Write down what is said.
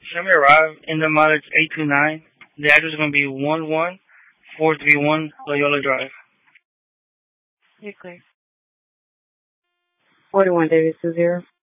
Show me arrive in the mileage 829. The address is going to be 11431 Loyola Drive. You're clear. 41 Davis 20.